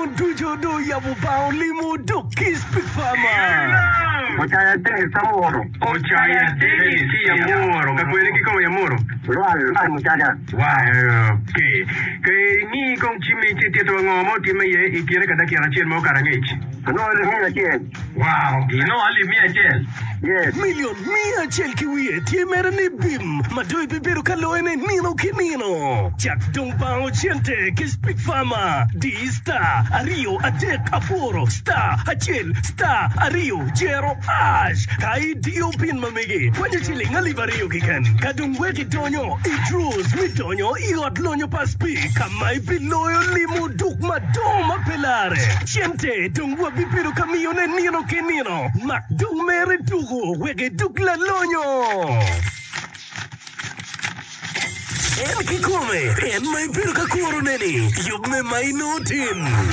Limu Dujodo Yabubao Limu Dukis Pifama. Ochaya teni samoro. Ochaya teni si Yamoro. Kakweleki kama Yamoro. Lual muchacha. Wow, okay. Kay ni kong chimi titi to ngomo time ye ikire kada kira chen mo karangechi. No le mia. Wow, no ali mia chen. Yes. Million mia chel kiwi tiemere ni bim. Madoi bibero kaloene nino kinino. Jack Dongbao Chente Kispik Fama. D Star Ario Adek Aporo Star Hachel Star Ario Jero Ash. Kai Dio Pin Mamegi. Kwenye chile ngalivario kikan. Kadung weki tonyo. Idrus mitonyo. Iot lonyo paspi. Kamai piloyo limu duk madoma pelare. Chente dungwa bibero kamione nino kinino. Mak dung mere dugo. Wege duk la lonyo. En kikome. En may piruka kuro neni. Yug me may notin.